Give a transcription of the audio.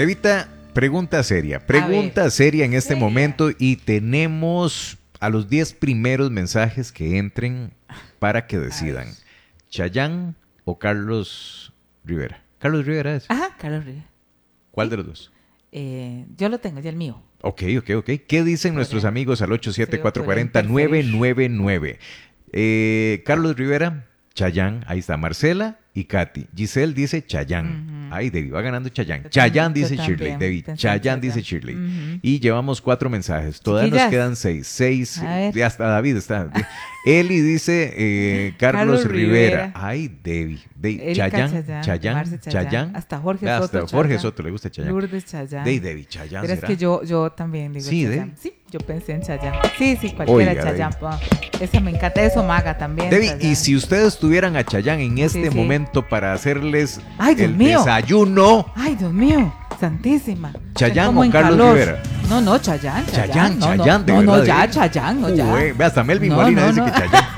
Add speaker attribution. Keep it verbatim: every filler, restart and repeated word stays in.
Speaker 1: Devita, pregunta seria. Pregunta seria en este
Speaker 2: seria.
Speaker 1: momento y tenemos a los diez primeros mensajes que entren para que decidan. ¿Chayanne o Carlos Rivera? Carlos Rivera es.
Speaker 2: Ajá, Carlos Rivera.
Speaker 1: ¿Cuál de los dos?
Speaker 2: Eh, yo lo tengo, ya el mío.
Speaker 1: Ok, ok, ok. ¿Qué dicen nuestros amigos al ocho siete cuatro cuatro
Speaker 2: Creo
Speaker 1: cero,
Speaker 2: que
Speaker 1: nueve nueve nueve? Eh, Carlos Rivera, Chayanne, ahí está Marcela y Katy. Giselle dice Chayanne.
Speaker 2: Ujú.
Speaker 1: Ay, Debbie, va ganando Chayanne.
Speaker 2: Yo
Speaker 1: Chayanne
Speaker 2: también,
Speaker 1: dice
Speaker 2: yo
Speaker 1: Shirley.
Speaker 2: también
Speaker 1: Debbie,
Speaker 2: pensé en
Speaker 1: Chayanne dice
Speaker 2: Chayanne.
Speaker 1: Shirley.
Speaker 2: Ujú.
Speaker 1: Y llevamos cuatro mensajes. Todavía nos
Speaker 2: Chiquillas.
Speaker 1: quedan seis. Seis.
Speaker 2: A ver.
Speaker 1: Ya hasta David está. Eli dice eh, Carlos,
Speaker 2: Carlos
Speaker 1: Rivera.
Speaker 2: Rivera.
Speaker 1: Ay, Debbie. De,
Speaker 2: Erika
Speaker 1: Chayanne,
Speaker 2: Chayanne,
Speaker 1: Chayanne,
Speaker 2: Marce
Speaker 1: Chayanne.
Speaker 2: Chayanne, hasta Jorge
Speaker 1: Vea,
Speaker 2: Soto
Speaker 1: hasta Jorge
Speaker 2: Chayanne.
Speaker 1: Soto le gusta Chayanne.
Speaker 2: Lourdes Chayanne.
Speaker 1: De Debbie, Chayanne.
Speaker 2: Pero es
Speaker 1: ¿será?
Speaker 2: que yo, yo también digo
Speaker 1: Sí,
Speaker 2: Chayanne.
Speaker 1: Debbie.
Speaker 2: Sí, yo pensé en Chayanne. Sí, sí, cualquiera
Speaker 1: Oiga,
Speaker 2: Chayanne. pa. Esa me encanta. Eso Maga también.
Speaker 1: Debbie,
Speaker 2: Chayanne.
Speaker 1: y si ustedes tuvieran a Chayanne en este
Speaker 2: Sí, sí.
Speaker 1: momento para hacerles
Speaker 2: Ay, Dios
Speaker 1: el
Speaker 2: mío.
Speaker 1: desayuno,
Speaker 2: Ay, Dios mío, santísima.
Speaker 1: ¿Chayanne
Speaker 2: Como
Speaker 1: o
Speaker 2: en
Speaker 1: Carlos
Speaker 2: calor.
Speaker 1: Rivera?
Speaker 2: No, no, Chayanne,
Speaker 1: Chayanne,
Speaker 2: Chayanne. No,
Speaker 1: Chayanne, de
Speaker 2: no, no,
Speaker 1: verdad,
Speaker 2: ya,
Speaker 1: ¿eh?
Speaker 2: Chayanne, no, ya.
Speaker 1: Ué, ve, hasta Melvin
Speaker 2: No,
Speaker 1: Molina
Speaker 2: no,
Speaker 1: dice
Speaker 2: no.
Speaker 1: que Chayanne.